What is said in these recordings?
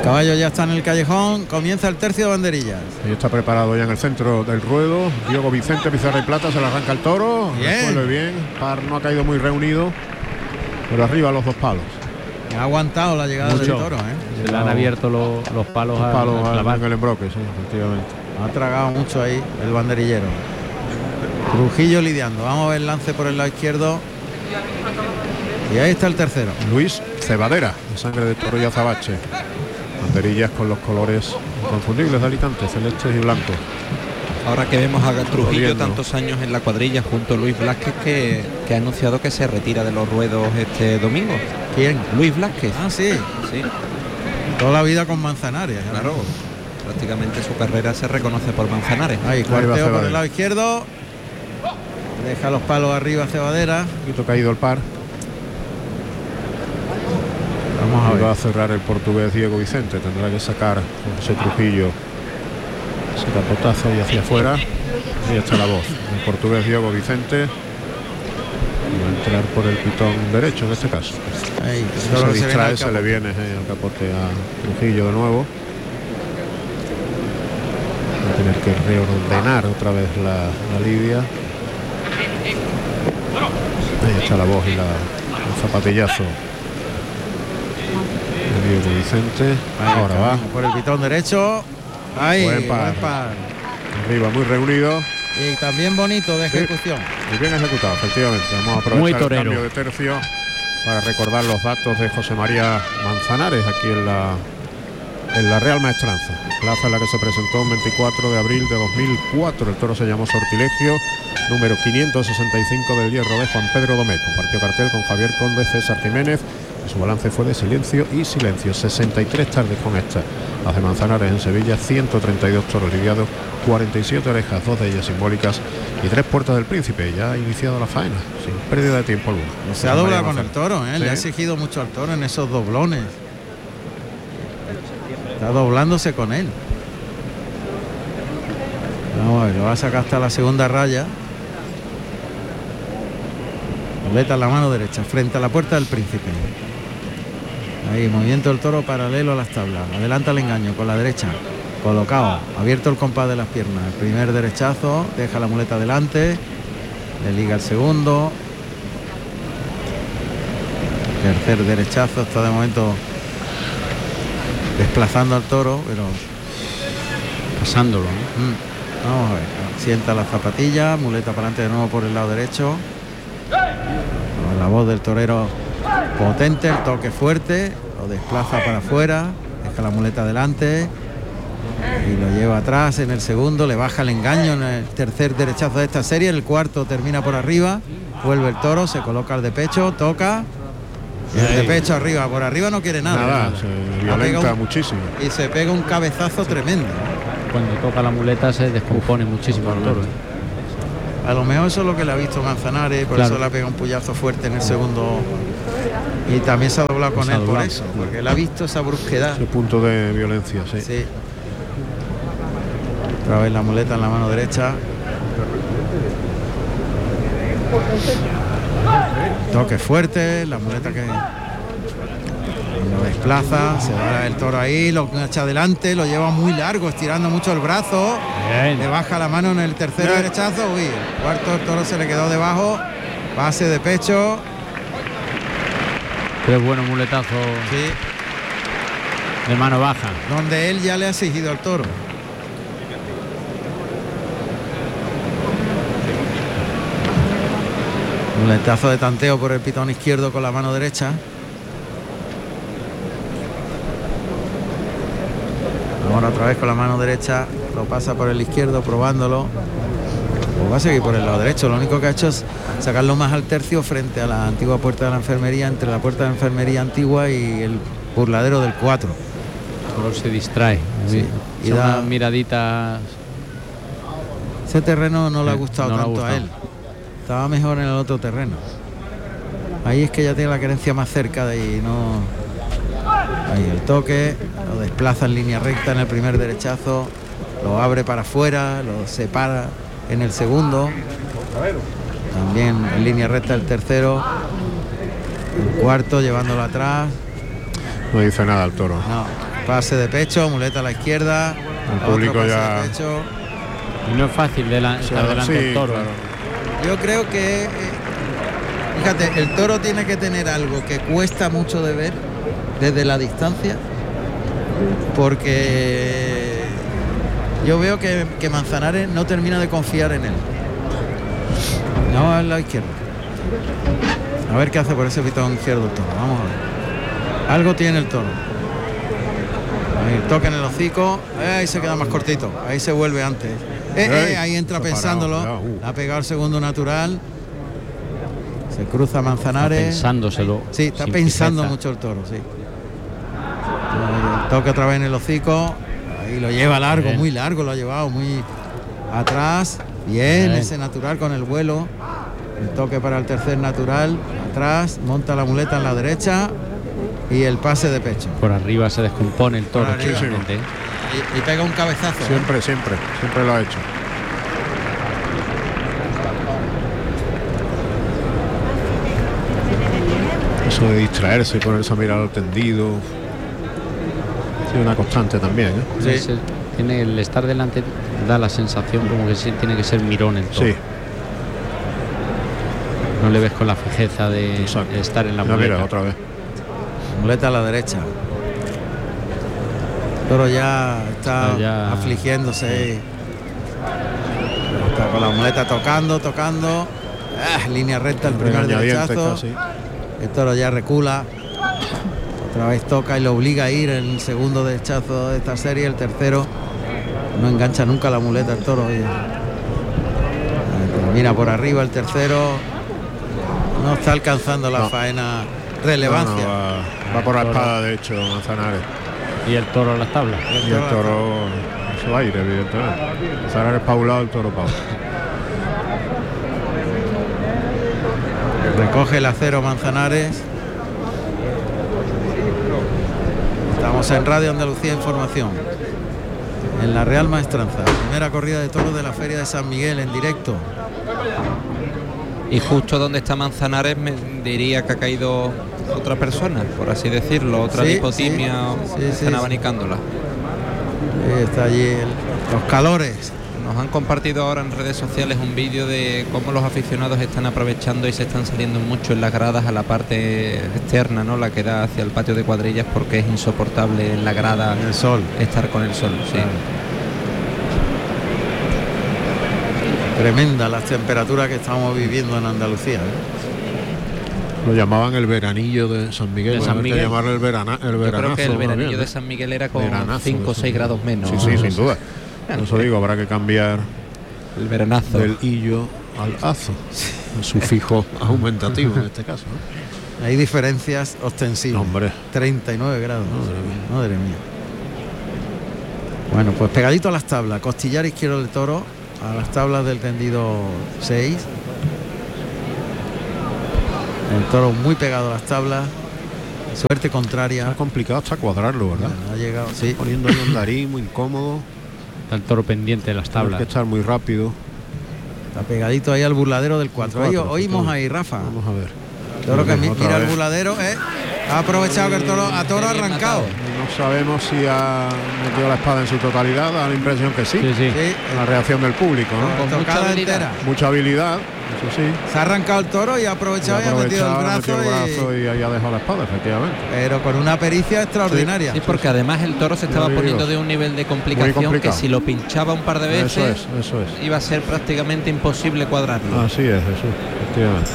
caballo ya está en el callejón, comienza el tercio de banderillas. Y está preparado ya en el centro del ruedo. Diego Vicente, pizarra y plata, se le arranca el toro. Resuelve bien. Par no ha caído muy reunido, pero arriba los dos palos. Ha aguantado la llegada del toro, Se le han abierto los palos en el embroque, sí, efectivamente. Ha tragado mucho ahí el banderillero. Trujillo lidiando. Vamos a ver el lance por el lado izquierdo. Y ahí está el tercero. Luis Cebadera, de sangre de toro y azabache. Banderillas con los colores inconfundibles de Alicante, celestes y blancos. Ahora que vemos a Trujillo Corriendo. tantos años en la cuadrilla junto a Luis Blázquez, que ha anunciado que se retira de los ruedos este domingo. ¿Quién? Luis Blázquez. Ah, sí. Sí, Toda la vida con Manzanares. claro. Prácticamente su carrera se reconoce por Manzanares. Ahí, cuarteo por el lado izquierdo. Deja los palos arriba Cebadera. Un poquito caído el par. Vamos a Y ver. va a cerrar el portugués Diego Vicente. Tendrá que sacar ese Trujillo, ese capotazo y hacia afuera. Ahí está la voz. El portugués Diego Vicente. Y va a entrar por el pitón derecho en este caso. Ahí, Si solo se se viene al distrae, se le capote. viene el capote a Trujillo de nuevo. Va a tener que reordenar otra vez la lidia. Ahí está la voz y el zapatillazo de Diego Vicente. Ahora va. Por el pitón derecho. Ahí, Buen par. Arriba, muy reunido. Y también bonito de ejecución. Muy bien ejecutado, efectivamente. Vamos a Muy aprovechar el torero. cambio de tercio para recordar los datos de José María Manzanares aquí en la Real Maestranza, plaza en la que se presentó el 24 de abril de 2004. El toro se llamó Sortilegio, número 565 del Hierro de Juan Pedro Domé. Compartió cartel con Javier Conde, César Jiménez. Su balance fue de silencio y silencio. 63 tardes con esta. Las de Manzanares en Sevilla, 132 toros lidiados, 47 orejas, 2 de ellas simbólicas y 3 puertas del Príncipe. Ya ha iniciado la faena, sin pérdida de tiempo alguna. Se ha doblado con el toro, Sí. Le ha exigido mucho al toro en esos doblones. Está doblándose con él. Vamos a ver, lo va a sacar hasta la segunda raya. Muleta en la mano derecha, frente a la puerta del Príncipe. Ahí, movimiento del toro paralelo a las tablas. Adelanta el engaño con la derecha. Colocado, abierto el compás de las piernas. El primer derechazo, deja la muleta adelante. Le liga el segundo. Tercer derechazo, está de momento desplazando al toro, pero pasándolo, vamos a ver. Sienta la zapatilla, muleta para adelante de nuevo por el lado derecho. Con la voz del torero potente, el toque fuerte, lo desplaza para afuera, deja la muleta adelante y lo lleva atrás en el segundo, le baja el engaño en el tercer derechazo de esta serie, en el cuarto termina por arriba, vuelve el toro, se coloca al de pecho, toca. Y el de pecho arriba, por arriba no quiere nada. Se violenta muchísimo. Y se pega un cabezazo tremendo. Cuando toca la muleta se descompone muchísimo el toro. A lo mejor eso es lo que le ha visto Manzanares, por eso le ha pegado un puyazo fuerte en el segundo. Y también se ha doblado con él por eso, porque él ha visto esa brusquedad. Ese punto de violencia, sí. Sí. Otra vez la muleta en la mano derecha. Toque fuerte, la muleta que lo desplaza, se va el toro ahí, lo echa adelante, lo lleva muy largo, estirando mucho el brazo. Bien. Le baja la mano en el tercer derechazo. Uy, el cuarto el toro se le quedó debajo. Base de pecho. Qué bueno muletazo. Sí. De mano baja. Donde él ya le ha exigido al toro. Muletazo de tanteo por el pitón izquierdo con la mano derecha. Ahora otra vez con la mano derecha, lo pasa por el izquierdo probándolo. Pues va a seguir por el lado derecho. Lo único que ha hecho es sacarlo más al tercio frente a la antigua puerta de la enfermería, entre la puerta de la enfermería antigua y el burladero del 4. Solo se distrae. Sí. Y da unas miraditas. Ese terreno no le ha Sí, gustado no le ha tanto a gustado. él. Estaba mejor en el otro terreno. Ahí es que ya tiene la querencia más cerca de ahí, no. Ahí el toque, lo desplaza en línea recta en el primer derechazo, lo abre para afuera, lo separa en el segundo. También en línea recta el tercero. El cuarto llevándolo atrás. No dice nada el toro. No. Pase de pecho, muleta a la izquierda. El otro público pase ya... de pecho. Y no es fácil estar delante del toro. claro. Yo creo que, fíjate, el toro tiene que tener algo que cuesta mucho de ver desde la distancia, porque yo veo que Manzanares no termina de confiar en él. No, a la izquierda. A ver qué hace por ese pitón izquierdo el toro. Vamos a ver. Algo tiene el toro. Ahí toca en el hocico. Ahí se queda más cortito. Ahí se vuelve antes. Ahí entra pensándolo. Ha pegado el segundo natural. Se cruza Manzanares. Está pensándoselo. Sí, está sin pensando fijeza. mucho el toro, sí. Toca otra vez en el hocico. Ahí lo lleva largo, Bien. muy largo lo ha llevado, muy atrás. Bien, Bien. ese natural con el vuelo. El toque para el tercer natural. Atrás, monta la muleta en la derecha. Y el pase de pecho. Por arriba se descompone el toro. Por arriba. totalmente. Y pega un cabezazo. Siempre lo ha hecho. Eso de distraerse y ponerse a mirar al tendido, es una constante también, ¿eh? Sí. Tiene el estar delante, da la sensación como que tiene que ser mirón el toro. Sí, No le ves con la fijeza de exacto. estar en la Ya muleta. mira, otra vez. Muleta a la derecha. El toro ya está Está ya- afligiéndose. Está con la muleta tocando. Línea recta el primer Regañadientes derechazo. casi. El toro ya recula. Otra vez toca y lo obliga a ir en el segundo derechazo de esta serie. El tercero no engancha nunca la muleta el toro. Mira por arriba el tercero. No está alcanzando la No. faena relevancia. Va por la espada, de hecho, Manzanares. Y el toro a las tablas. Y el toro a su aire, evidentemente. Manzanares paulado, el toro paulado. Recoge el acero Manzanares. Estamos en Radio Andalucía Información. En la Real Maestranza. Primera corrida de toros de la Feria de San Miguel en directo. Y justo donde está Manzanares me diría que ha caído otra persona, por así decirlo, otra Sí, lipotimia, sí, están sí. abanicándola. Está allí los calores. Nos han compartido ahora en redes sociales un vídeo de cómo los aficionados están aprovechando y se están saliendo mucho en las gradas a la parte externa, ¿no? La que da hacia el patio de cuadrillas, porque es insoportable en la grada El sol. estar con el sol. Sí. Tremenda las temperaturas que estamos viviendo en Andalucía, ¿eh? Lo llamaban el veranillo de San Miguel. De San Hay que Miguel. llamarle el Yo creo veranazo. que el más veranillo bien, de ¿eh? San Miguel era con Veranazo, 5 o eso 6 sí. grados menos. Sí, sin duda. Por eso digo, habrá que cambiar El veranazo. del illo al azo. El sufijo aumentativo en este caso, ¿no? Hay diferencias ostensivas. Hombre. 39 grados. Madre mía. Madre mía. Bueno, pues pegadito a las tablas. Costillar izquierdo del toro. A las tablas del tendido 6. El toro muy pegado a las tablas. Suerte contraria. Está complicado hasta cuadrarlo, ¿verdad? Ha llegado, sí. Poniendo ahí un darín muy incómodo. Está el toro pendiente de las Hay tablas. que estar muy rápido. Está pegadito ahí al burladero del 4. Ahí Cuatro, oímos todo. ahí, Rafa. Vamos a ver. Toro que Otra mira el vez. burladero, ha aprovechado que el toro a toro Bien arrancado. matado. No sabemos si ha metido la espada en su totalidad. Da la impresión que sí. Sí, sí. Sí, La reacción del público, ¿no? Con mucha tocada habilidad. entera. Mucha habilidad, eso sí. Se ha arrancado el toro y ha Y aprovechado y ha metido el aprovechado, ha brazo. metido el brazo y ahí ha dejado la espada, efectivamente. Pero con una pericia extraordinaria. Sí, porque además el toro se estaba Dios. poniendo de un nivel de complicación que complicado. si lo pinchaba un par de veces Eso es. iba a ser prácticamente imposible cuadrarlo. Así es, Jesús, efectivamente.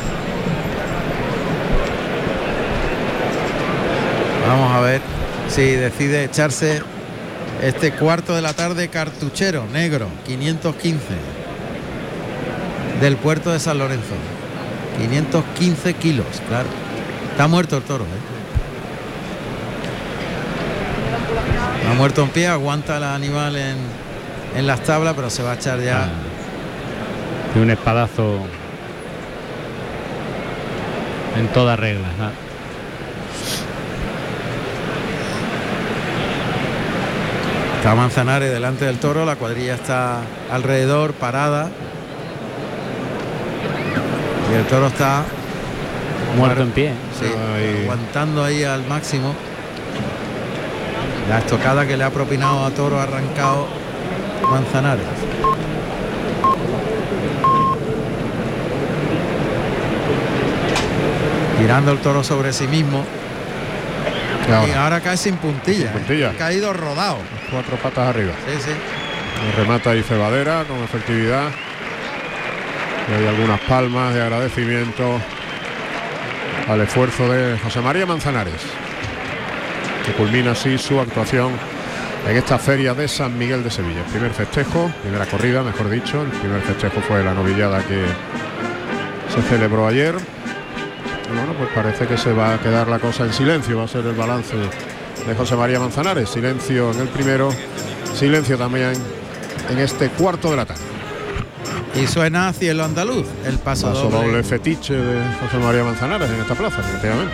Vamos a ver si decide echarse este cuarto de la tarde cartuchero negro 515 del puerto de San Lorenzo. 515 kilos, claro. Está muerto el toro, Ha muerto en pie, aguanta el animal en las tablas, pero se va a echar ya. De un espadazo en toda regla. ¿no? Está Manzanares delante del toro, la cuadrilla está alrededor, parada. Y el toro está Muerto en pie. sí, Ahí. aguantando ahí al máximo. La estocada que le ha propinado a toro arrancado Manzanares. Girando el toro sobre sí mismo. Y ahora cae sin puntilla. Ha caído rodado. 4 patas arriba. Sí. Y remata y cebadera con efectividad. Y hay algunas palmas de agradecimiento al esfuerzo de José María Manzanares, que culmina así su actuación en esta feria de San Miguel de Sevilla. El primer festejo, primera corrida, mejor dicho. El primer festejo fue la novillada que se celebró ayer. Y bueno, pues parece que se va a quedar la cosa en silencio. Va a ser el balance de José María Manzanares. Silencio en el primero, silencio también en este cuarto de la tarde. Y suena Cielo Andaluz, el paso doble fetiche de José María Manzanares en esta plaza, efectivamente.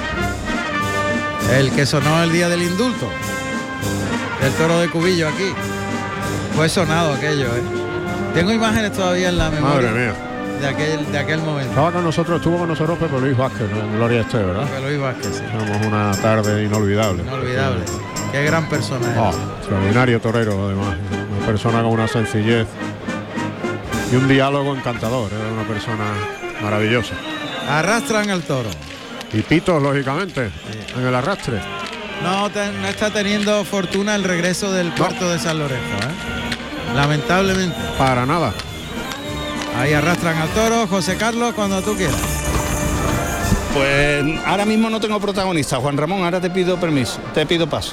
El que sonó el día del indulto, el toro de Cubillo aquí. Fue sonado aquello, ¿eh? Tengo imágenes todavía en la memoria. Madre mía. De aquel momento. Estuvo con nosotros Pepe Luis Vázquez, ¿no? En Gloria esté, ¿verdad? Pepe Luis Vázquez, sí. Tenemos una tarde inolvidable. Inolvidable. Qué gran persona es. Extraordinario torero, además. Una persona con una sencillez y un diálogo encantador. Era una persona maravillosa. Arrastran al toro. Y pitos, lógicamente, en el arrastre. No está teniendo fortuna el regreso del puerto de San Lorenzo, ¿eh? Lamentablemente. Para nada. Ahí arrastran al toro. José Carlos, cuando tú quieras. Pues ahora mismo no tengo protagonista, Juan Ramón. Ahora te pido permiso, te pido paso.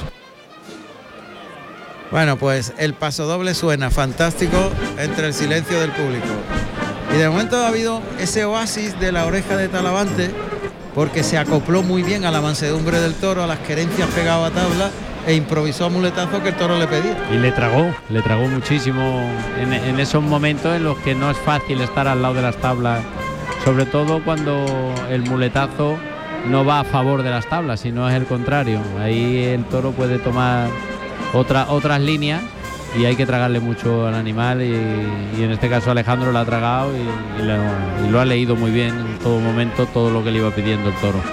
Bueno, pues el paso doble suena fantástico entre el silencio del público. Y de momento ha habido ese oasis de la oreja de Talavante, porque se acopló muy bien a la mansedumbre del toro, a las querencias pegado a tabla, e improvisó muletazo que el toro le pedía. Y le tragó muchísimo en esos momentos en los que no es fácil estar al lado de las tablas, sobre todo cuando el muletazo no va a favor de las tablas, sino es el contrario. Ahí el toro puede tomar otras líneas y hay que tragarle mucho al animal, y en este caso Alejandro lo ha tragado y lo ha leído muy bien en todo momento, todo lo que le iba pidiendo el toro.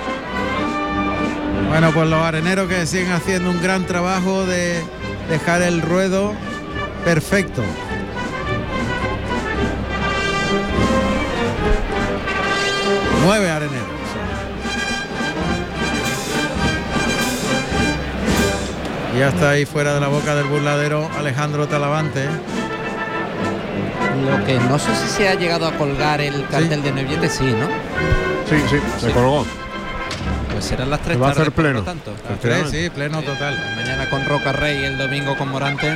Bueno, pues los areneros que siguen haciendo un gran trabajo de dejar el ruedo perfecto. Nueve areneros. Y ya está ahí fuera de la boca del burladero Alejandro Talavante. Lo que no sé si se ha llegado a colgar el cartel de Noviete, sí, ¿no? Sí, se colgó. Pues serán las 3 va a tardes, hacer pleno. por lo tanto. Las 3, sí, pleno total. Mañana con Roca Rey y el domingo con Morante.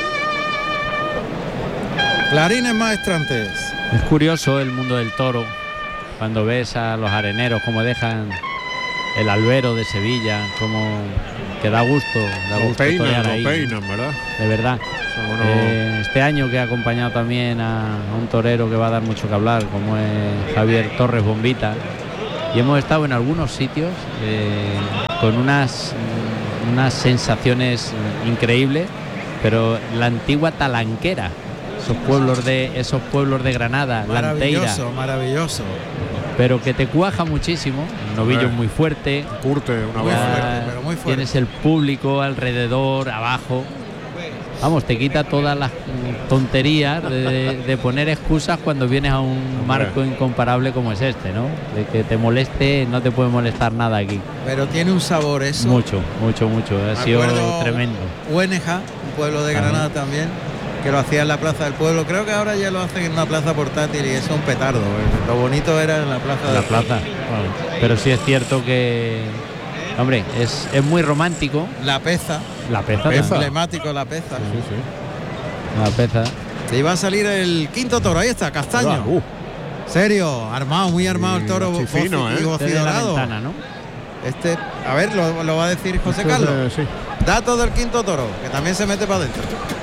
Clarines maestrantes. Es curioso el mundo del toro, cuando ves a los areneros como dejan el albero de Sevilla, como que da gusto torear ahí. Lo peinan, ¿verdad? De verdad. Este año que ha acompañado también a un torero que va a dar mucho que hablar, como es Javier Torres Bombita, y hemos estado en algunos sitios con unas sensaciones increíbles, pero la antigua Talanquera, esos pueblos de Granada, Lanteira, maravilloso, pero que te cuaja muchísimo. El novillo muy fuerte, curte una muy vez. fuerte, pero muy fuerte. Tienes el público alrededor, abajo. Vamos, te quita todas las tonterías de poner excusas cuando vienes a un marco incomparable como es este, ¿no? De que te moleste, no te puede molestar nada aquí. Pero tiene un sabor eso. Mucho. Ha sido tremendo. Huéneja, un pueblo de Granada también, que lo hacía en la plaza del pueblo. Creo que ahora ya lo hacen en una plaza portátil y eso es un petardo. Lo bonito era en la plaza. Bueno, pero sí es cierto que, hombre, es muy romántico. La Peza. Emblemático La Peza. Sí. La Peza. Se iba a salir el quinto toro. Ahí está, Castaño. Serio, armado, muy armado el toro. Fino, Desde la ventana, ¿no? A ver, lo va a decir José Carlos. Sí. Datos del quinto toro, que también se mete para adentro.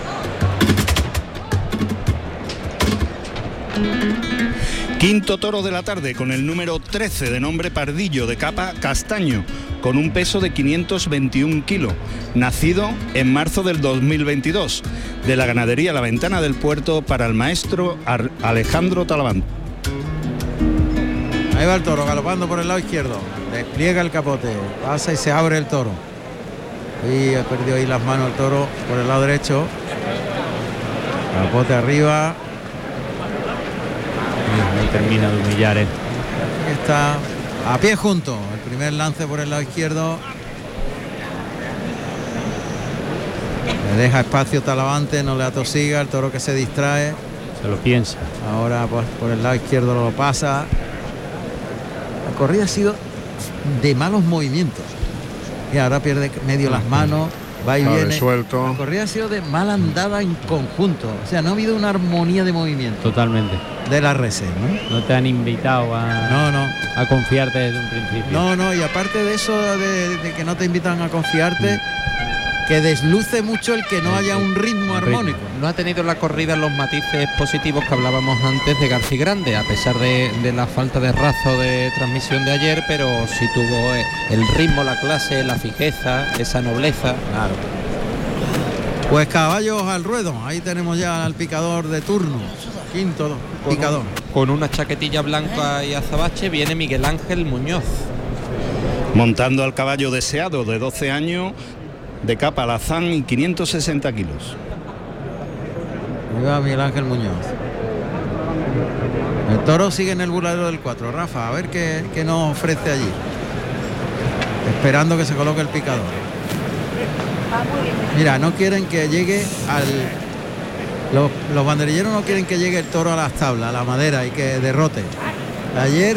Quinto toro de la tarde con el número 13 de nombre Pardillo, de capa castaño, con un peso de 521 kilos, nacido en marzo del 2022, de la ganadería La Ventana del Puerto, para el maestro Alejandro Talavante. Ahí va el toro galopando por el lado izquierdo, despliega el capote, pasa y se abre el toro. Y ha perdido ahí las manos el toro por el lado derecho. Capote arriba. Ahí termina de humillar él. Está a pie junto. El primer lance por el lado izquierdo. Le deja espacio Talavante, no le atosiga, el toro que se distrae. Se lo piensa. Ahora pues, por el lado izquierdo lo pasa. La corrida ha sido de malos movimientos. Y ahora pierde medio las manos, va y viene. Suelto. La corrida ha sido de mala andada en conjunto. O sea, no ha habido una armonía de movimiento Totalmente. de la reserva, ¿no? No te han invitado a confiarte desde un principio. No, y aparte de eso de que no te invitan a confiarte, que desluce mucho el que no haya un ritmo armónico. No ha tenido la corrida los matices positivos que hablábamos antes de García Grande, a pesar de la falta de razo de transmisión de ayer, pero sí tuvo el ritmo, la clase, la fijeza, esa nobleza. Claro. Pues caballos al ruedo. Ahí tenemos ya al picador de turno. Quinto picador. Con una chaquetilla blanca y azabache viene Miguel Ángel Muñoz. Montando al caballo deseado de 12 años, de capa alazán y 560 kilos. Ahí va Miguel Ángel Muñoz. El toro sigue en el burladero del 4. Rafa, a ver qué nos ofrece allí. Esperando que se coloque el picador. Mira, no quieren que llegue los banderilleros no quieren que llegue el toro a las tablas, a la madera, y que derrote. Ayer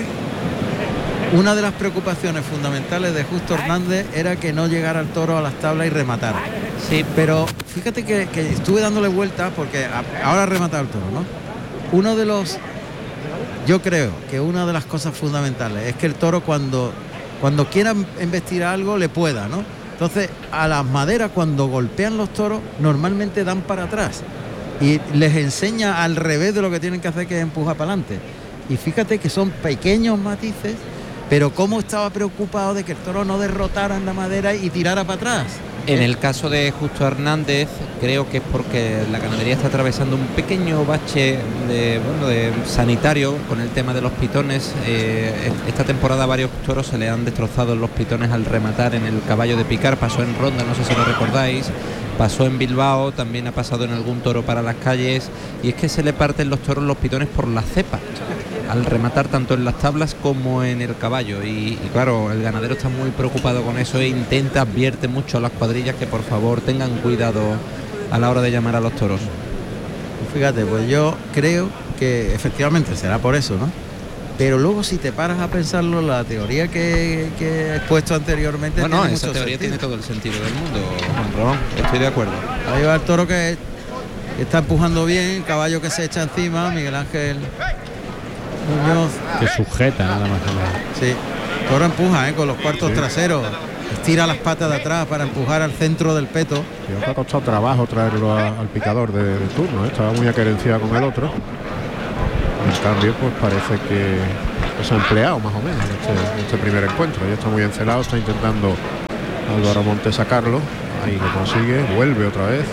una de las preocupaciones fundamentales de Justo Hernández era que no llegara el toro a las tablas y rematara. Sí, pero fíjate que estuve dándole vueltas porque ahora ha rematado el toro, ¿no? Yo creo que una de las cosas fundamentales es que el toro cuando quiera embestir algo le pueda, ¿no? Entonces a las maderas cuando golpean los toros normalmente dan para atrás y les enseña al revés de lo que tienen que hacer, que es empujar para adelante. Y fíjate que son pequeños matices, pero cómo estaba preocupado de que el toro no derrotara en la madera y tirara para atrás. En el caso de Justo Hernández, creo que es porque la ganadería está atravesando un pequeño bache de sanitario con el tema de los pitones. Esta temporada varios toros se le han destrozado los pitones al rematar en el caballo de picar. Pasó en Ronda, no sé si lo recordáis. Pasó en Bilbao, también ha pasado en algún toro para las calles. Y es que se le parten los toros los pitones por la cepa al rematar tanto en las tablas como en el caballo, y claro, el ganadero está muy preocupado con eso e advierte mucho a las cuadrillas que por favor tengan cuidado a la hora de llamar a los toros. Fíjate, pues yo creo que efectivamente será por eso, ¿no? Pero luego si te paras a pensarlo, la teoría que he expuesto anteriormente, bueno, esa teoría tiene todo el sentido del mundo, Juan Ramón, estoy de acuerdo. Ahí va el toro que está empujando bien, el caballo que se echa encima, Miguel Ángel Muñoz, que sujeta nada más. Sí, toro empuja con los cuartos traseros, estira las patas de atrás para empujar al centro del peto. Creo que ha costado trabajo traerlo al picador de turno, estaba muy aquerenciado con el otro. En cambio, pues parece que se ha empleado más o menos en este primer encuentro. Ya está muy encelado, está intentando Álvaro Montes sacarlo, ahí lo consigue, vuelve otra vez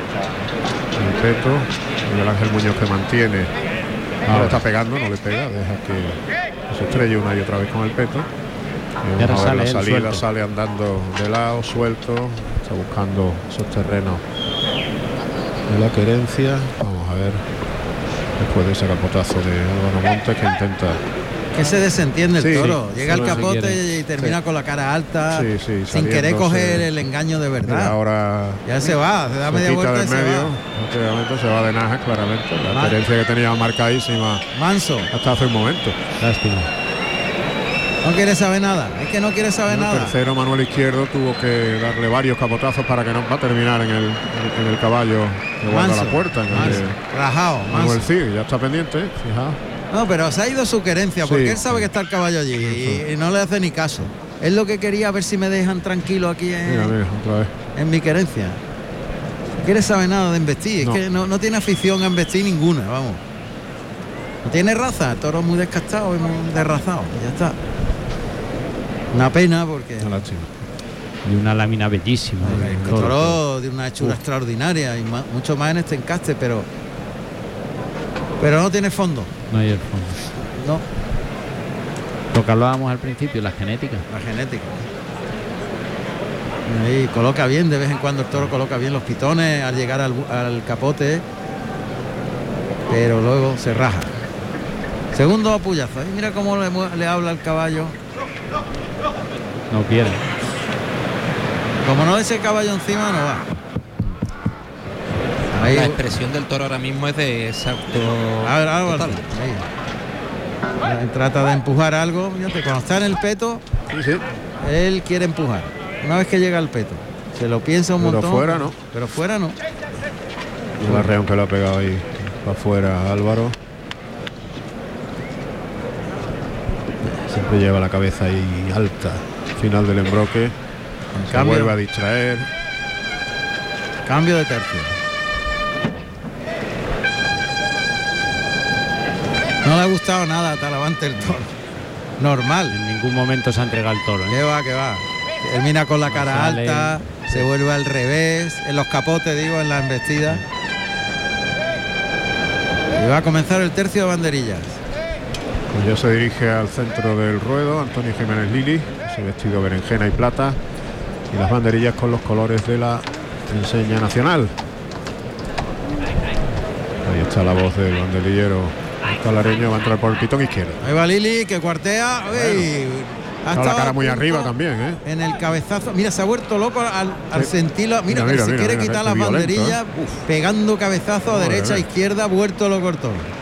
el peto. Miguel Ángel Muñoz que mantiene. Ahora está pegando, no le pega, deja que se estrelle una y otra vez con el peto. Y vamos a ver la salida, suelto. Sale andando de lado, suelto, está buscando esos terrenos de la querencia. Vamos a ver, después de ese capotazo de Álvaro Montes que intenta... Que se desentiende el toro, llega el capote y termina con la cara alta, sin querer coger el engaño de verdad. Ahora ya se va, se da media vuelta y se va. Obviamente se va de Najas claramente, la experiencia que tenía marcadísima manso hasta hace un momento. Lástima. No quiere saber nada, es que no quiere saber nada. El tercero, Manuel Izquierdo, tuvo que darle varios capotazos para que no va a terminar en el caballo que guarda la puerta. Rajado, Manuel Cid, ya está pendiente, fijaos. No, pero se ha ido su querencia, porque él sabe que está el caballo allí y no le hace ni caso. Es lo que quería, ver si me dejan tranquilo aquí mira, otra vez. En mi querencia. No quiere saber nada de embestir, es que no tiene afición a embestir ninguna, vamos. No tiene raza, el toro es muy descastado y muy derrazado, ya está. Una pena porque... Una lástima. Y una lámina bellísima. El toro de una hechura extraordinaria y mucho más en este encaste, pero no tiene fondo. No hay el fondo. No. Lo que hablábamos al principio, la genética. La genética. Ahí coloca bien, de vez en cuando el toro coloca bien los pitones al llegar al capote, pero luego se raja. Segundo apuyazo, ¿eh? Mira cómo le habla al caballo. No quiere. Como no ese caballo encima, no va. Ahí, La expresión del toro ahora mismo es de exacto. total. Ahí. Trata de empujar algo. Fíjate, cuando está en el peto, él quiere empujar. Una vez que llega al peto, se lo piensa un montón. Pero fuera no. El arreón que le ha pegado ahí para afuera Álvaro. Siempre lleva la cabeza ahí alta. Final del embroque. Se vuelve a distraer. Cambio de tercio. No le ha gustado nada a Talavante el toro. Normal. En ningún momento se ha entregado el toro, ¿eh? Que va. Termina con la cara alta, se vuelve al revés, en los capotes, digo, en la embestida. Y va a comenzar el tercio de banderillas. Pues ya se dirige al centro del ruedo Antonio Jiménez Lili, ese vestido berenjena y plata, y las banderillas con los colores de la enseña nacional. Ahí está la voz del banderillero talareño, va a entrar por el pitón izquierdo. Ahí va Lili, que cuartea. Está la cara muy arriba también, ¿eh? En el cabezazo. Mira, se ha vuelto loco al sentirlo. Mira, que se quiere quitar las banderillas, pegando cabezazo a derecha, izquierda, vuelto loco el toro.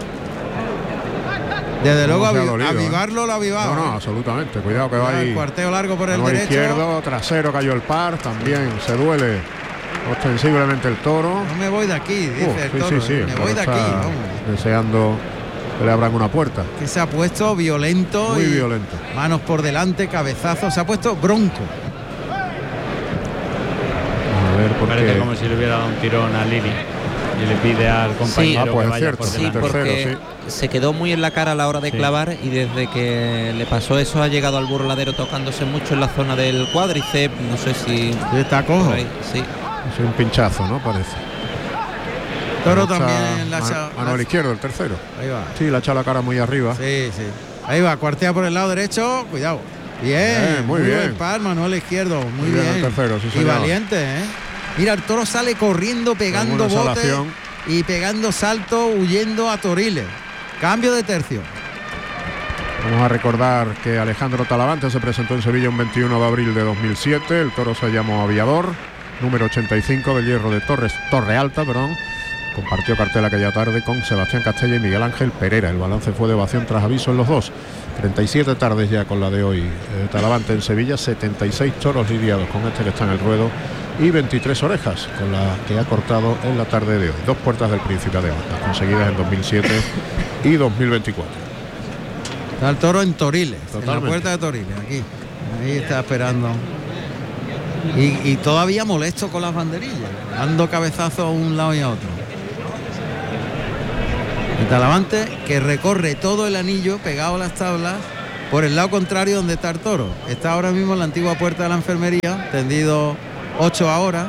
Desde luego avivarlo lo ha avivado. No, absolutamente. Cuidado que va ahí. Cuarteo largo por el derecho. Izquierdo, trasero cayó el par, también se duele ostensiblemente el toro. No me voy de aquí, dice el toro. Sí, me voy de aquí. Deseando que le abran una puerta. Que se ha puesto violento. Muy violento. Manos por delante, cabezazo. Se ha puesto bronco. A ver, porque parece como si le hubiera dado un tirón a Lili y le pide al compañero pues que vaya cierto, por Sí, delante. porque se quedó muy en la cara a la hora de clavar, y desde que le pasó eso ha llegado al burladero tocándose mucho en la zona del cuádriceps. No sé si está cojo. Sí. Es un pinchazo, ¿no? Parece. Toro también la echa. Manuel izquierdo, el tercero. Ahí va. Sí, le ha echado la cara muy arriba. Sí. Ahí va, cuartea por el lado derecho. Cuidado. Bien, muy bien. El par, Manuel izquierdo. Muy bien. El tercero, sí, y señor. valiente, ¿eh? Mira, el toro sale corriendo, pegando botes y pegando saltos, huyendo a Toriles. Cambio de tercio. Vamos a recordar que Alejandro Talavante se presentó en Sevilla un 21 de abril de 2007. El toro se llamó Aviador, número 85 del Hierro de Torre Alta, Compartió cartel aquella tarde con Sebastián Castella y Miguel Ángel Pereira. El balance fue de ovación tras aviso en los dos. 37 tardes ya con la de hoy. Talavante en Sevilla, 76 toros lidiados con este que está en el ruedo y 23 orejas con la que ha cortado en la tarde de hoy. 2 puertas del Príncipe de Horta, conseguidas en 2007 y 2024. Está el toro en Toriles, Totalmente. en la puerta de Toriles, aquí. Ahí está esperando. Y todavía molesto con las banderillas, dando cabezazos a un lado y a otro. El Talavante que recorre todo el anillo pegado a las tablas por el lado contrario donde está el toro. Está ahora mismo en la antigua puerta de la enfermería, tendido 8 ahora.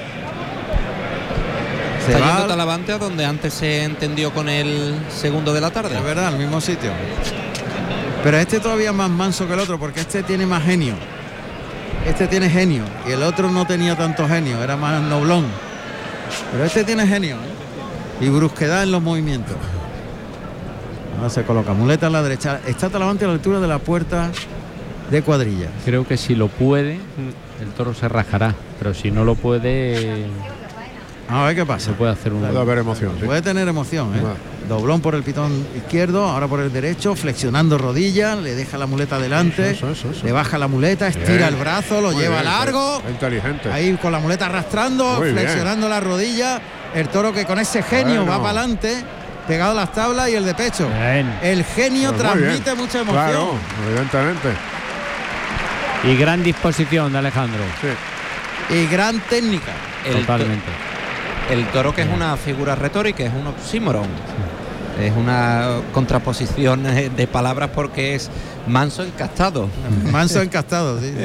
Está yendo Talavante a donde antes se entendió con el segundo de la tarde. Es verdad, al mismo sitio. Pero este todavía es más manso que el otro, porque este tiene más genio. Este tiene genio y el otro no tenía tanto genio, era más noblón. Pero este tiene genio, ¿eh? Y brusquedad en los movimientos. Ahora se coloca muleta a la derecha. Está Talavante a la altura de la puerta de cuadrilla. Creo que si lo puede, el toro se rajará, pero si no lo puede, A ver qué pasa. se puede hacer un... Puede haber emoción, sí. Puede tener emoción, ¿eh? Doblón por el pitón izquierdo, ahora por el derecho, flexionando rodilla, le deja la muleta adelante, Eso. le baja la muleta, estira Bien. el brazo, lo Muy lleva bien, largo. inteligente. Ahí con la muleta arrastrando, Muy flexionando la rodilla. El toro que con ese genio Bueno. va para adelante, pegado a las tablas y el de pecho. Bien. El genio Pues muy transmite bien. mucha emoción. Claro, evidentemente. Y gran disposición de Alejandro. Sí. Y gran técnica. Totalmente. El toro, que es una figura retórica, es un oxímoron. Es una contraposición de palabras, porque es manso encastado. Manso encastado, sí.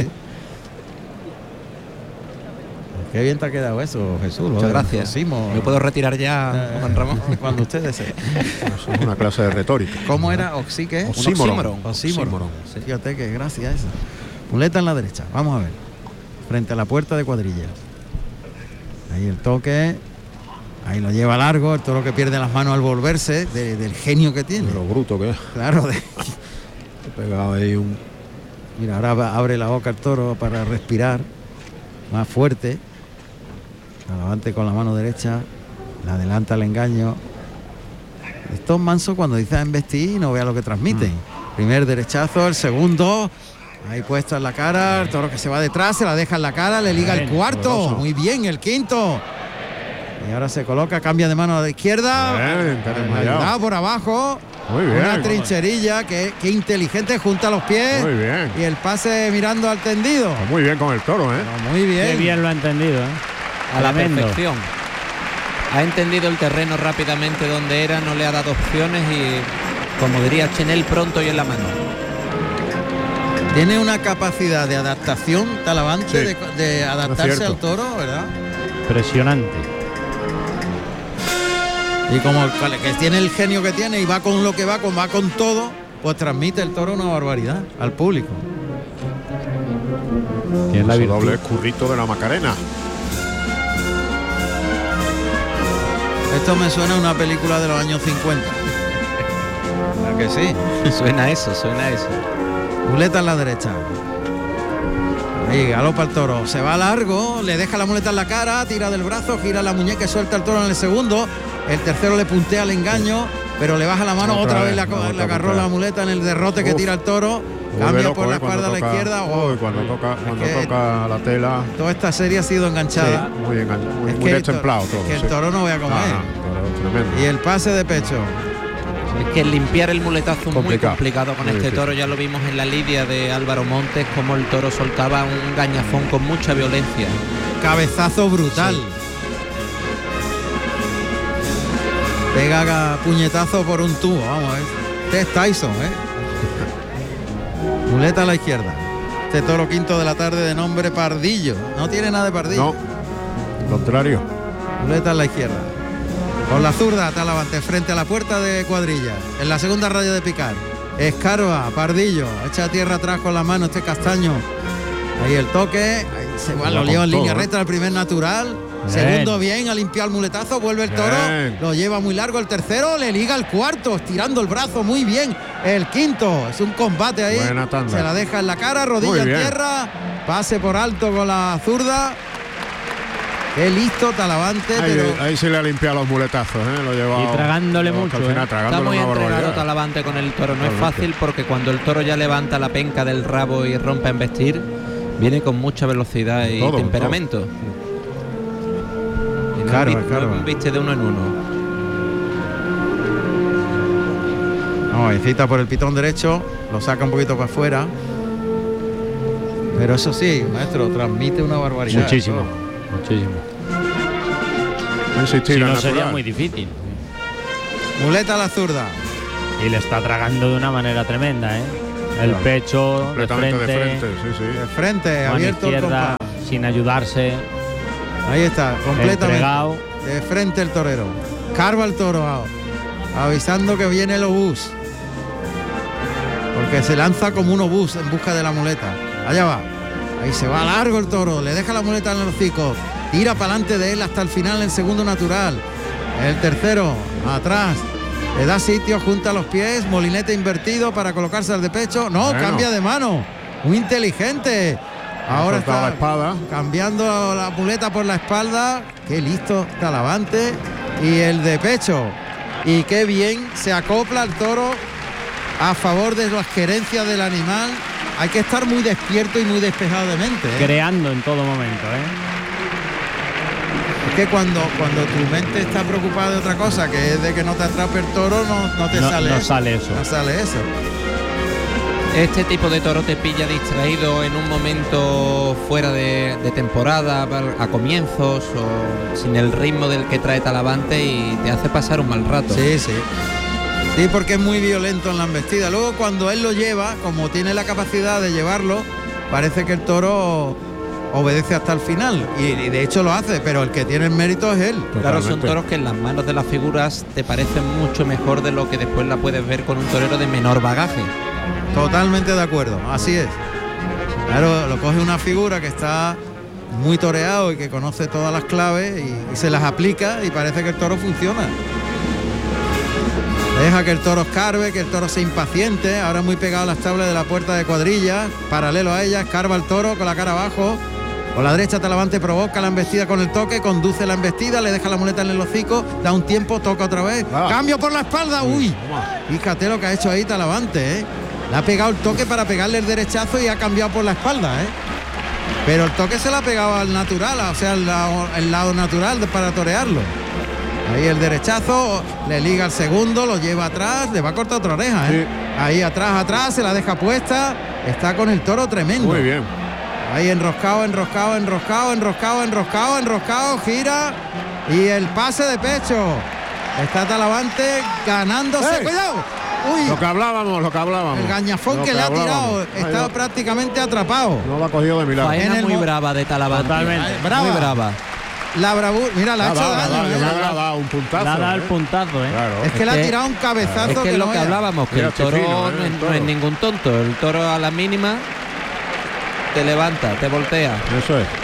Qué bien te ha quedado eso, Jesús. Muchas gracias. ¿Me puedo retirar ya, Juan Ramón? Cuando usted desee. Eso es una clase de retórica. ¿Cómo era? ¿Oxí qué? Oxímoron. Oxímoron. Fíjate que gracia esa. Muleta en la derecha. Vamos a ver. frente a la puerta de Cuadrillas. Ahí el toque, ahí lo lleva largo, el toro que pierde las manos al volverse, del genio que tiene. Lo bruto que es. Claro, He pegado ahí un... mira, ahora abre la boca el toro para respirar más fuerte. Talavante con la mano derecha, la adelanta al engaño. Estos mansos cuando dicen embestir no vea lo que transmiten. Primer derechazo, el segundo, ahí puesto en la cara, el toro que se va detrás, se la deja en la cara, le liga el cuarto, poderoso. muy bien el quinto. Y ahora se coloca, cambia de mano a la izquierda, Bien, está desmayado. ayudado por abajo. Muy bien. Una trincherilla que inteligente, junta los pies. Muy bien. Y el pase mirando al tendido. Está muy bien con el toro, ¿eh? Pero muy bien. Qué bien lo ha entendido, ¿eh? A la Tremendo. perfección. Ha entendido el terreno rápidamente donde era, no le ha dado opciones y, como diría Chenel, pronto y en la mano. Tiene una capacidad de adaptación Talavante, Sí. de adaptarse cierto. al toro, ¿verdad? Impresionante. Y como que tiene el genio que tiene y va con lo que va con todo, pues transmite el toro una barbaridad al público. Tiene la Su virtud. doble escurrito de la Macarena. Esto me suena a una película de los años 50. ¿Verdad que sí? Suena eso, suena eso. Muleta en la derecha. Ahí galopa el toro. Se va largo, le deja la muleta en la cara, tira del brazo, gira la muñeca y suelta el toro en el segundo. El tercero le puntea al engaño, pero le baja la mano, otra vez le agarró puntea. la muleta en el derrote que Uf. tira el toro. Vuelve Cambia loco, por la ¿eh? Cuando espalda a la toca- izquierda. Uy, cuando toca, que toca la tela. toda esta serie ha sido enganchada. Sí, muy enganchado, muy, Es muy que el toro- destemplado es todo. que el sí. toro no voy a comer. Toro tremendo. Y el pase de pecho. Es que limpiar el muletazo es muy Complicado, complicado con muy este difícil. toro. Ya lo vimos en la lidia de Álvaro Montes, como el toro soltaba un gañafón con mucha violencia. Cabezazo brutal. Pega puñetazo por un tubo, vamos a ver. Este es Tyson, Muleta a la izquierda. Este toro quinto de la tarde de nombre Pardillo. No tiene nada de Pardillo. No, al contrario. Muleta a la izquierda. Con la zurda, Talavante, frente a la puerta de Cuadrilla. En la segunda raya de picar. Escarba, Pardillo. Echa tierra atrás con la mano este Castaño. Ahí el toque. Ahí se va, Va lo con lleva en todo, línea ¿eh? recta, el primer natural. Bien. Segundo bien, ha limpiado el muletazo, vuelve el toro, Bien. lo lleva muy largo el tercero, le liga el cuarto, estirando el brazo muy bien. El quinto, es un combate ahí. Buena tanda. Se la deja en la cara, rodilla Muy en bien. tierra, pase por alto con la zurda. Qué listo Talavante, pero Ahí sí le ha limpiado los muletazos, ¿eh? Lo ha llevado. Y tragándole al mucho, final, ¿eh? Está tragándole muy una entregado barbaridad. Talavante con el toro. No es Totalmente. fácil porque cuando el toro ya levanta la penca del rabo y rompe a embestir, viene con mucha velocidad y Todo, temperamento. Y no Claro, es claro. un viste de uno en uno. no, incita por el pitón derecho, lo saca un poquito para afuera. Pero eso sí, maestro, transmite una barbaridad. Muchísimo, Todo. muchísimo. Va a insistir Si al no sería natural. muy difícil. Muleta a la zurda. Y le está tragando de una manera tremenda, ¿eh? El Claro. pecho, de Completamente frente, de frente, sí, De sí. frente, mano abierto el izquierda, compás. sin ayudarse, Ahí está, completamente. entregado. De frente el torero. Carva el toro, avisando que viene el obús. Porque se lanza como un obús en busca de la muleta. Allá va. Ahí se va largo el toro. Le deja la muleta en el hocico. Tira para adelante de él hasta el final el segundo natural. El tercero, atrás. Le da sitio, junta los pies. Molinete invertido para colocarse al de pecho. No, Bueno. cambia de mano. Muy inteligente. Ahora Ha soltado la está espada. cambiando la muleta por la espalda. Qué listo Talavante. Y el de pecho. Y qué bien se acopla el toro a favor de las querencias del animal. Hay que estar muy despierto y muy despejado de mente, ¿eh? creando en todo momento, ¿eh? Es que cuando tu mente está preocupada de otra cosa, que es de que no te atrape el toro, no te No- sale no eso. sale eso. No sale eso. Este tipo de toro te pilla distraído en un momento fuera de temporada, a comienzos o sin el ritmo del que trae Talavante y te hace pasar un mal rato. Sí, sí. Sí, porque es muy violento en la embestida. Luego cuando él lo lleva, como tiene la capacidad de llevarlo, parece que el toro obedece hasta el final. Y de hecho lo hace, pero el que tiene el mérito es él. Claro, son Totalmente. toros que en las manos de las figuras te parecen mucho mejor de lo que después la puedes ver con un torero de menor bagaje. Totalmente de acuerdo, así es. Claro, lo coge una figura que está muy toreado y que conoce todas las claves y se las aplica y parece que el toro funciona. Deja que el toro escarbe, que el toro se impaciente, ahora muy pegado a las tablas de la puerta de cuadrilla, paralelo a ella, escarba el toro con la cara abajo. Con la derecha Talavante provoca la embestida con el toque, conduce la embestida, le deja la muleta en el hocico, da un tiempo, toca otra vez. Cambio por la espalda, uy. Fíjate lo que ha hecho ahí Talavante, ¿eh? Le ha pegado el toque para pegarle el derechazo y ha cambiado por la espalda, ¿eh? Pero el toque se le ha pegado al natural, o sea, el lado natural para torearlo. Ahí el derechazo, le liga el segundo, lo lleva atrás, le va a cortar otra oreja, ¿eh? Sí. Ahí atrás, se la deja puesta, está con el toro tremendo. Muy bien. Ahí enroscado, gira y el pase de pecho. Está Talavante ganándose. ¡Ey! ¡Cuidado! Uy, Lo que hablábamos. el gañafón que le ha tirado está prácticamente atrapado. No lo ha cogido de milagro. Faena muy brava de Talavante. Totalmente. Brava. Muy brava. La bravura, mira, la ha hecho daño. Le ha dado un puntazo. Le ha dado el puntazo, ¿eh? Claro. Es que le ha tirado un cabezazo. Es que es lo no que veas. hablábamos, que Mira, el toro, fino, no, el no toro. es ningún tonto. El toro a la mínima te levanta, te voltea. Eso es.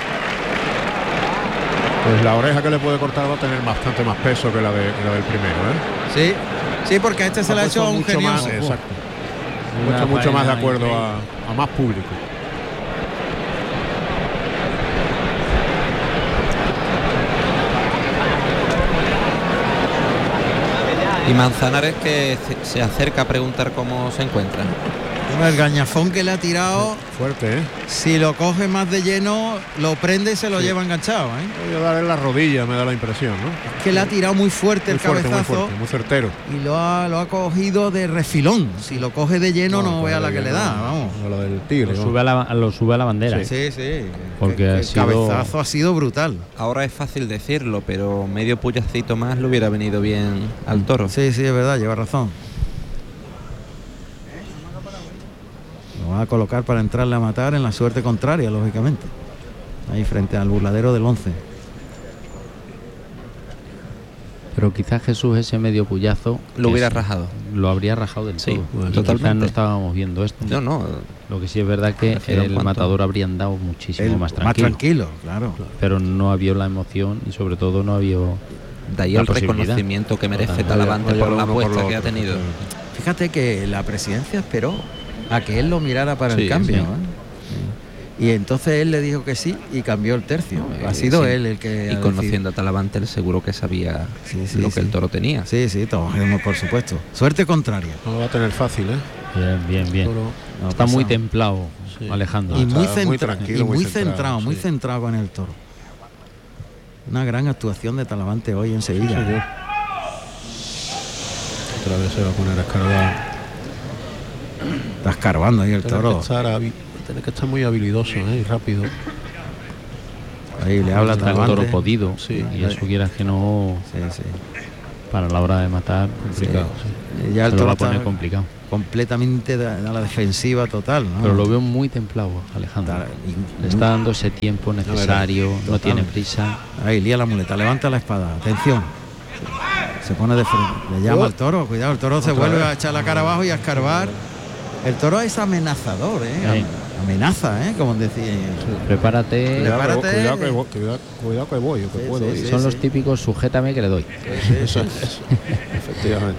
Pues la oreja que le puede cortar va a tener bastante más peso que la del primero, ¿eh? Sí, porque a este se le ha hecho a un mucho más, genioso. exacto. Mucho más de acuerdo a más público. Y Manzanares que se acerca a preguntar cómo se encuentra. El gañafón que le ha tirado, Fuerte, ¿eh? si lo coge más de lleno, lo prende y se lo lleva enganchado, ¿eh? Voy a dar en la rodilla, me da la impresión, ¿no? Es que le ha tirado muy fuerte el cabezazo muy certero. y lo ha cogido de refilón. Si lo coge de lleno, no vea la que le da, vamos. Lo del tigre. Lo sube a la bandera. Sí. Porque el ha sido- cabezazo ha sido brutal. Ahora es fácil decirlo, pero medio puyacito más le hubiera venido bien al toro. Sí, es verdad, lleva razón. Lo va a colocar para entrarle a matar en la suerte contraria, lógicamente. Ahí frente al burladero del 11. Pero quizás Jesús ese medio puyazo Lo hubiera es- rajado. Lo habría rajado del Sí, todo. Y totalmente. quizás no estábamos viendo esto. No. Lo que sí es verdad que Prefiero en el cuanto- matador habría andado muchísimo más tranquilo. Claro. Pero no había la emoción y sobre todo no había De ahí la el posibilidad. reconocimiento que merece Total. Talavante Vaya por la uno por apuesta lo que ha otro, tenido. Fíjate que la presidencia esperó a que él lo mirara para Sí, el cambio, sí. ¿eh? Y entonces él le dijo que sí y cambió el tercio. Ha sido Sí. él el que... Y conociendo a Talavante, él seguro que sabía Sí, lo que sí. el toro tenía. Sí, todos, por supuesto. Suerte contraria. No lo va a tener fácil, ¿eh? bien. Toro. No, Está muy pasado. templado, Sí. Alejandro. Y está muy, muy tranquilo, y muy muy centrado, muy sí. centrado con el toro. Una gran actuación de Talavante hoy en Sevilla. Señor. Otra vez se va a poner a escarbar. Está escarbando ahí el toro. Tiene que estar muy habilidoso, ¿eh? Y rápido. Ahí le habla Está el Talavante. toro podido. Sí. Y eso quieras que no, Sí. para la hora de matar, complicado. Ya el Se lo toro va a está poner complicado. completamente a la defensiva total, ¿no? Pero lo veo muy templado, Alejandro. Le está dando ese tiempo necesario, no Total. tiene prisa. Ahí lía la muleta, levanta la espada, atención. Se pone de frente, le llama al toro, cuidado, el toro se vuelve a echar la cara abajo y a escarbar. El toro es amenazador, Sí. Amenaza, como decía. Prepárate. Prepárate. Cuidado que voy, o que Sí, puedo sí, ir. Son los típicos sujétame que le doy. Eso es. Efectivamente.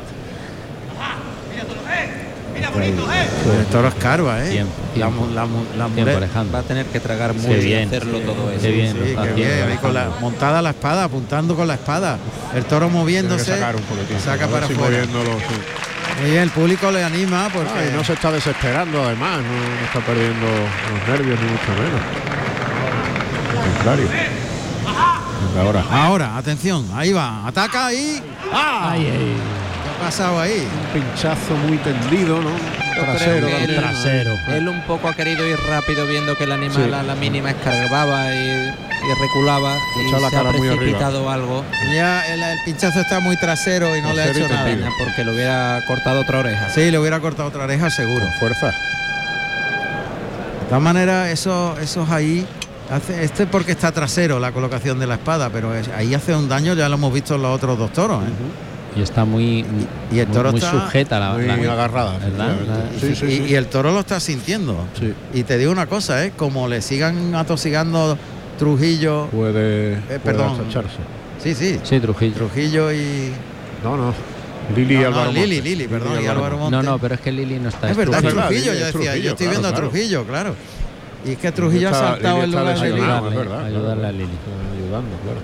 El toro escarba, Tiempo, La tiempo. muleta. Tiempo, Va Alejandro. a tener que tragar Qué mucho y bien. hacerlo todo eso. Qué bien. Sí, lo está qué bien, haciendo, ahí con la, Alejandro. montada la espada, apuntando con la espada. El toro Tiene que moviéndose, sacar un poquitín. saca A ver para si afuera. moviéndolo, sí. Muy bien, el público le anima porque Y no se está desesperando, además, no está perdiendo los nervios ni mucho menos. Al contrario. Venga, ahora, atención, ahí va, ataca ahí. Ay, ay. ¿Qué ha pasado ahí? un pinchazo muy tendido, ¿no? Yo Trasero creo que también. Trasero. Él un poco ha querido ir rápido viendo que el animal Sí. a la mínima escarbaba y reculaba y Echar la se ha cara muy arriba. precipitado algo. Ya el pinchazo está muy trasero y no le ha Trasero hecho y nada. tendido. Porque le hubiera cortado otra oreja. Sí, le hubiera cortado otra oreja seguro. Con fuerza. De todas maneras, esos ahí, porque está trasero la colocación de la espada, pero ahí hace un daño, ya lo hemos visto en los otros dos toros, ¿eh? Y está muy, Y el toro muy está sujeta la Muy agarrada. ¿verdad? efectivamente. Y el toro lo está sintiendo. Sí. Y te digo una cosa, como le sigan atosigando Trujillo. puede perdón. acecharse. Sí, Sí, Trujillo. Trujillo y... No. Lili y Álvaro Montes. Lili, perdón, y Álvaro No, Montes. pero es que Lili no está. Es verdad, Trujillo. Trujillo, Lili yo es decía, Trujillo, yo estoy viendo claro. a Trujillo, claro. Y es que Trujillo ha saltado en lugar de Lili. lesionado, es verdad, Ayudarle a Lili. Ayudando, claro.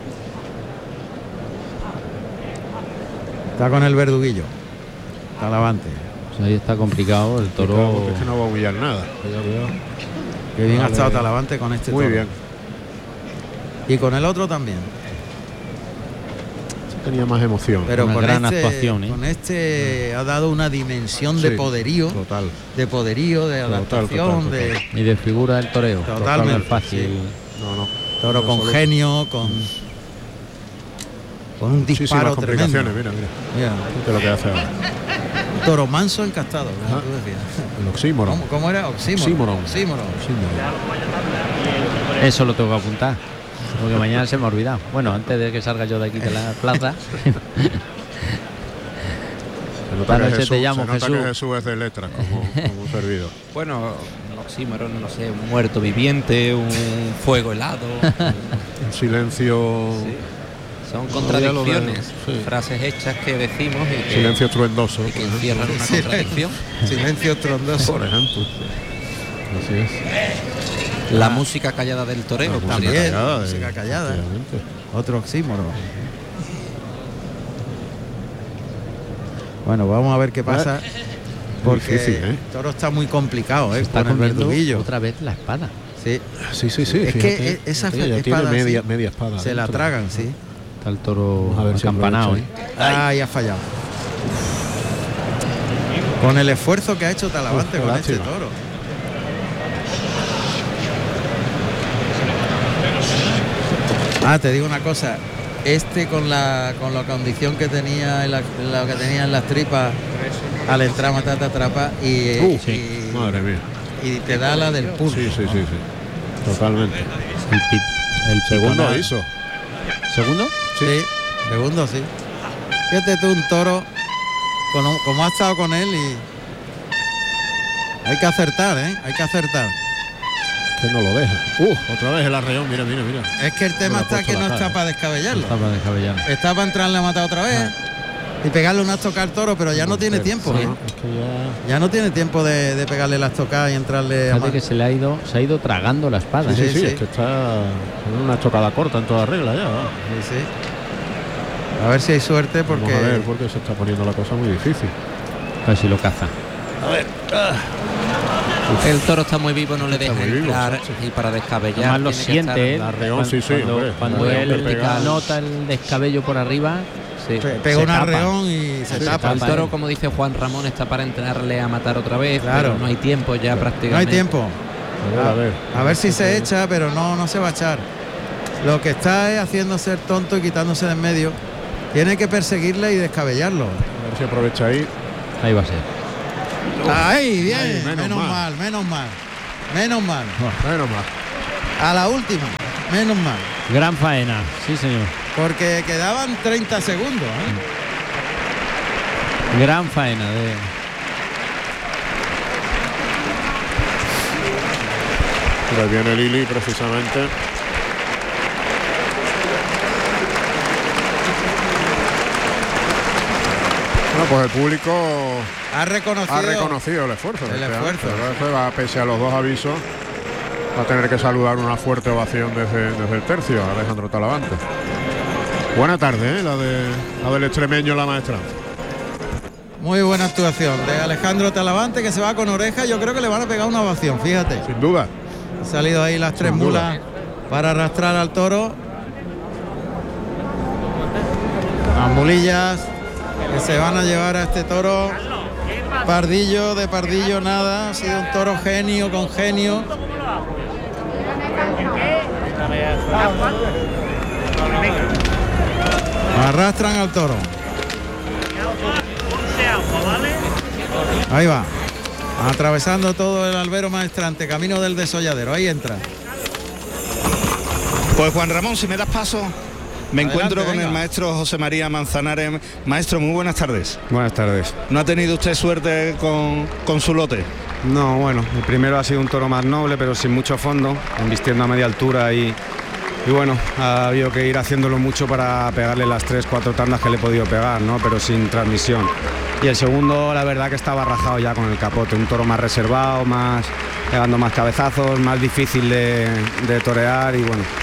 Está con el verduguillo. Talavante. Pues ahí está complicado el toro. Claro, porque es que no va a humillar nada. Cuidado. Qué bien ha Vale. estado Talavante con este Muy toro. bien. Y con el otro también. Tenía más emoción. Pero Una con gran este, actuación, ¿eh? con este ha dado una dimensión de Sí, poderío, Total. de adaptación, total. de Y de figura del toreo. Totalmente, No es fácil. No. toro No con solo- genio, con un Muchísimas disparo complicaciones, tremendo. mira. Mira, Fíjate lo que hace ahora. un toro manso encastado, como Ajá. tú decías. El oxímoron. ¿Cómo era? Oxímoron. Oxímoron. Eso lo tengo que apuntar. Porque mañana se me ha olvidado. Bueno, antes de que salga yo de aquí de la plaza. Se nota, Esta que noche Jesús, te llamo, se nota Jesús. que Jesús es de letras como un servidor. Bueno, un oxímoron, no sé, un muerto viviente, un fuego helado. Un silencio. Son Todavía lo veo, contradicciones, sí. frases hechas que decimos y que, Silencio estruendoso. y que encierran una Sí. contradicción. Silencio trondoso. Por ejemplo. Así es. La música callada del toreo. La también. podría- callada, música callada. efectivamente. Otro oxímoron. Bueno, vamos a ver qué pasa. Porque difícil, ¿eh? el toro está muy complicado, Está con el comiendo verduguillo. otra vez la espada. Sí. Sí. Es fíjate. que esa Fíjate, ya espada tiene así, media espada. se la dentro. tragan, sí. Está el toro Vamos a ver si acampanado. aprovecha Ay, ha fallado. Con el esfuerzo que ha hecho Talavante Uf, con qué este lástima. toro. Te digo una cosa. Este con la condición que tenía en la que tenía en las tripas al entrar a matar te atrapa y, Madre mía. y te da la del pulso. Sí. Totalmente. El Segundo pitona- aviso. ¿Segundo? Sí, segundo, sí. Fíjate tú, un toro como ha estado con él y hay que acertar, hay que acertar. Que no lo deja. Otra vez el arreón, mira. Es que el tema Me lo ha está puesto que la no cara. está para descabellarlo. Está para descabellar. Está para entrarle a matar otra vez y pegarle una estocada al toro, pero ya no tiene tiempo. Sí, es que ya... Ya no tiene tiempo de pegarle la estocada y entrarle a Fíjate que se ha ido tragando la espada. Sí, Sí. es que está en una estocada corta en toda regla ya. va. Sí. A ver si hay suerte porque Vamos a ver, porque se está poniendo la cosa muy difícil. A ver si lo caza. El toro está muy vivo, no le Está deja muy vivo, entrar sí. y para descabellar. Además lo tiene que siente estar- él. el arreón, Cuando- sí, hombre. Cuando El arreón él que pega. nota el descabello por arriba, pega un tapa. arreón y se Sí, tapa. El tapa, toro, ¿eh? como dice Juan Ramón, está para entrarle a matar otra vez, Claro. pero no hay tiempo ya prácticamente. No hay tiempo. A ver. Si se echa, pero no se va a echar. Lo que está es haciendo ser tonto y quitándose de en medio. Tiene que perseguirle y descabellarlo. A ver si aprovecha ahí. ahí va a ser. ¡Ay, bien! Ay, menos mal. Menos mal. Menos mal. A la última, menos mal. Gran faena, sí señor. Porque quedaban 30 segundos. Gran faena de... Pero viene Lili precisamente. Bueno, pues el público Ha reconocido. ha reconocido el esfuerzo. El efectivamente. esfuerzo. Pero eso va, pese a los dos avisos, va a tener que saludar una fuerte ovación desde el tercio a Alejandro Talavante. Buena tarde, la del extremeño, la maestranza. Muy buena actuación de Alejandro Talavante, que se va con oreja. Yo creo que le van a pegar una ovación, fíjate. Sin duda. Han salido ahí las tres Sin duda. mulas para arrastrar al toro. Las mulillas que se van a llevar a este toro. Pardillo, de Pardillo nada. Ha sido un toro genio con genio. Arrastran al toro. Ahí va. Atravesando todo el albero maestrante, camino del desolladero. Ahí entra. Pues Juan Ramón, si me das paso, me Adelante, encuentro con venga. el maestro José María Manzanares. Maestro, muy buenas tardes. Buenas tardes. ¿No ha tenido usted suerte con su lote? No, bueno, el primero ha sido un toro más noble, pero sin mucho fondo, embistiendo a media altura y bueno, ha habido que ir haciéndolo mucho para pegarle las 3-4 tandas que le he podido pegar, ¿no? Pero sin transmisión. Y el segundo, la verdad que estaba rajado ya con el capote, un toro más reservado, más pegando más cabezazos, más difícil de torear, y bueno,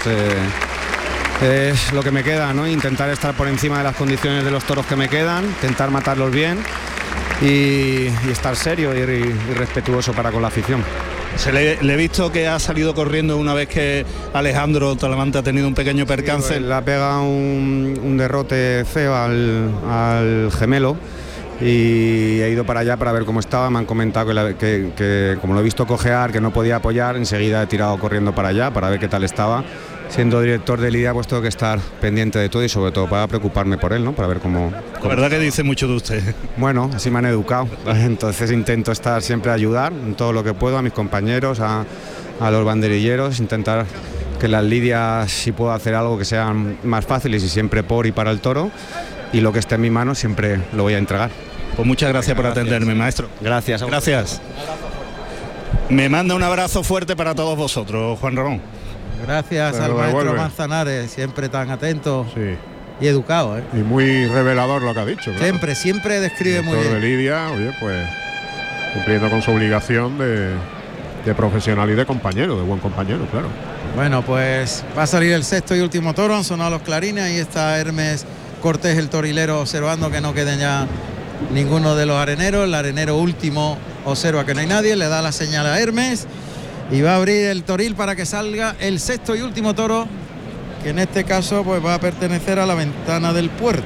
es lo que me queda, ¿no? Intentar estar por encima de las condiciones de los toros que me quedan, intentar matarlos bien y estar serio y respetuoso para con la afición. Le he visto que ha salido corriendo una vez que Alejandro Talavante ha tenido un pequeño percance. Sí, le ha pegado un derrote feo al gemelo y he ido para allá para ver cómo estaba. Me han comentado que como lo he visto cojear, que no podía apoyar, enseguida he tirado corriendo para allá para ver qué tal estaba. Siendo director de lidia, pues tengo que estar pendiente de todo y sobre todo para preocuparme por él, ¿no? Para ver cómo... La verdad que dice mucho de usted. Bueno, así me han educado, entonces intento estar siempre a ayudar en todo lo que puedo a mis compañeros, a los banderilleros, intentar que las lidias, si puedo hacer algo, que sean más fáciles y siempre por y para el toro, y lo que esté en mi mano siempre lo voy a entregar. Pues muchas gracias por atenderme, maestro. Gracias. Gracias. Me manda un abrazo fuerte para todos vosotros, Juan Ramón. Gracias al maestro Manzanares, siempre tan atento y educado, ¿eh? Y muy revelador lo que ha dicho. Claro. Siempre describe muy bien. De Lidia, oye, pues cumpliendo con su obligación de profesional y de compañero, de buen compañero, claro. Bueno, pues va a salir el sexto y último toro, han sonado los clarines, ahí está Hermes Cortés, el torilero, observando que no queden ya ninguno de los areneros. El arenero último observa que no hay nadie, le da la señal a Hermes y va a abrir el toril para que salga el sexto y último toro, que en este caso pues va a pertenecer a la ventana del puerto.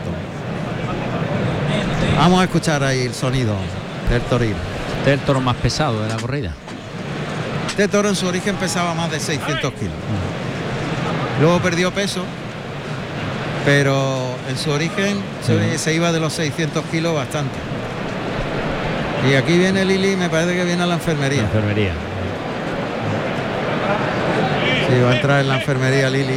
Vamos a escuchar ahí el sonido del toril. Este es el toro más pesado de la corrida. Este toro en su origen pesaba más de 600 kilos. Luego perdió peso, pero en su origen se iba de los 600 kilos bastante. Y aquí viene Lili, me parece que viene a la enfermería. La enfermería. Sí, va a entrar en la enfermería Lili.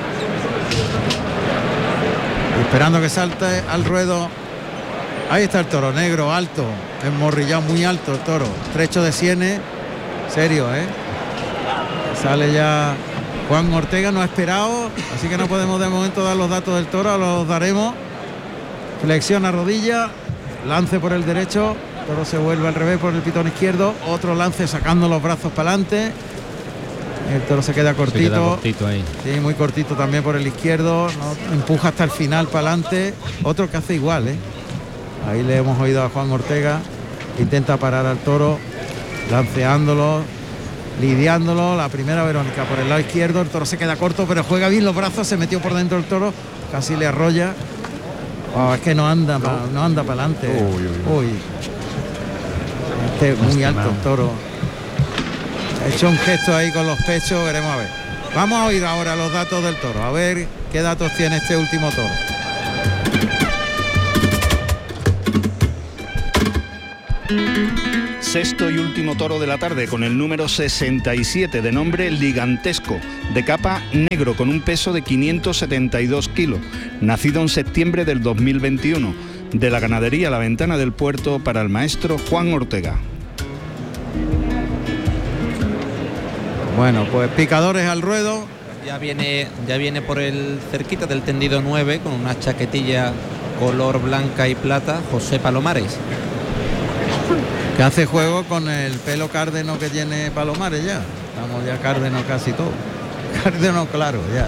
Esperando que salte al ruedo. Ahí está el toro, negro, alto, enmorrillado, muy alto el toro. Estrecho de sienes, serio, ¿eh? Sale ya Juan Ortega, no ha esperado, así que no podemos de momento dar los datos del toro, los daremos. Flexiona rodilla, lance por el derecho, el toro se vuelve al revés por el pitón izquierdo, otro lance sacando los brazos para adelante. El toro se queda cortito. Se queda cortito ahí. Sí, muy cortito también por el izquierdo, ¿no? Empuja hasta el final para adelante. Otro que hace igual, ¿eh? Ahí le hemos oído a Juan Ortega. Intenta parar al toro, lanceándolo, lidiándolo. La primera Verónica por el lado izquierdo. El toro se queda corto, pero juega bien los brazos. Se metió por dentro el toro, casi le arrolla. Oh, es que no anda para adelante. Uy. Este es muy alto el toro. Ha hecho un gesto ahí con los pechos, veremos a ver. Vamos a oír ahora los datos del toro, a ver qué datos tiene este último toro. Sexto y último toro de la tarde, con el número 67, de nombre Ligantesco, de capa negro, con un peso de 572 kilos, nacido en septiembre del 2021, de la ganadería La Ventana del Puerto, para el maestro Juan Ortega. Bueno, pues picadores al ruedo. Ya viene por el cerquita del tendido 9 con una chaquetilla color blanca y plata, José Palomares. Que hace juego con el pelo cárdeno que tiene Palomares ya. Estamos ya cárdeno casi todo. Cárdeno claro, ya.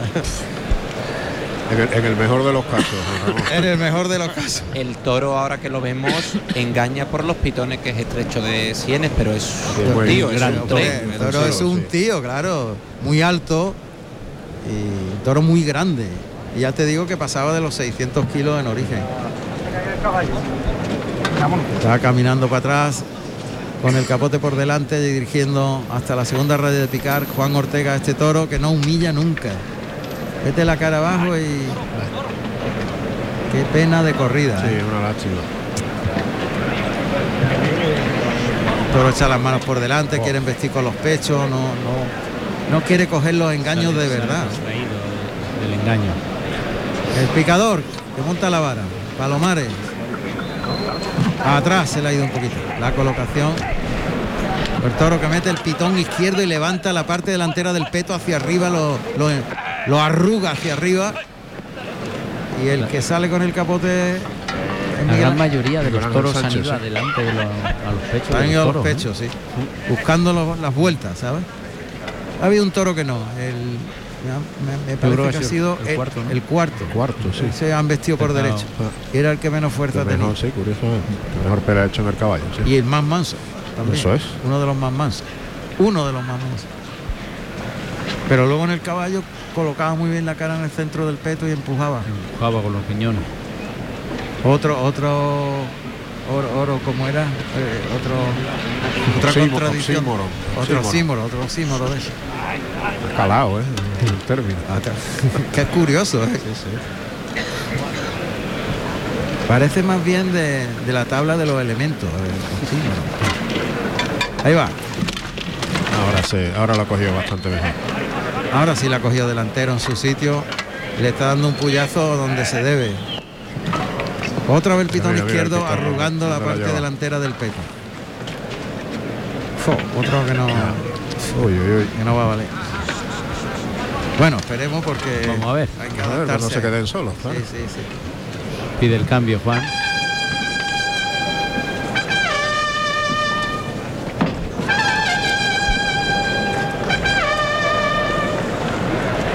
En el mejor de los casos. En el mejor de los casos. El toro, ahora que lo vemos, engaña por los pitones, que es estrecho de sienes, pero es un tío, es un tren. El toro es un tío, claro, muy alto y un toro muy grande. Y ya te digo que pasaba de los 600 kilos en origen. Estaba caminando para atrás con el capote por delante, dirigiendo hasta la segunda raya de picar Juan Ortega, este toro que no humilla nunca. Vete la cara abajo y qué pena de corrida. Sí, una lástima. El toro echa las manos por delante, quiere investir con los pechos, no quiere coger los engaños de verdad. Del engaño. El picador que monta la vara, Palomares. Atrás se le ha ido un poquito la colocación. El toro que mete el pitón izquierdo y levanta la parte delantera del peto hacia arriba, lo lo arruga hacia arriba. Y el que sale con el capote, la gran mayoría de los Ángel toros han Sánchez, ido sí. adelante a los pechos. han de ido a los toros, ¿eh? pechos, sí, buscando las vueltas, ¿sabes? Ha habido un toro que no, me creo parece que que ha ha sido sido el cuarto, ¿no? el cuarto. Cuarto, sí. Se han vestido por Empezado. derecho. Era el que menos fuerza Que tenía. mejor, sí, curiosamente. Que mejor pelea hecho en el caballo, sí. Y el más manso también. Eso es. Uno de los más mansos. Uno de los más mansos. Pero luego en el caballo colocaba muy bien la cara en el centro del peto y empujaba. Empujaba con los piñones. Oro como era, otra contradicción. Otro oxímoro de eso. Calado, el término. Qué curioso, ¿eh? Parece más bien de la tabla de los elementos. El oxímoro. Ahí va. Ahora lo ha cogido bastante mejor. Ahora sí la ha cogido delantero en su sitio. Le está dando un puyazo donde se debe. Otra vez el pitón Mira, izquierdo el pitón, arrugando la ¿dónde la parte lleva? delantera del peto. Otro que no, que no va a valer. Bueno, esperemos porque Vamos a ver. hay que A ver, que no adaptarse. se queden solos, claro. Sí. Pide el cambio, Juan.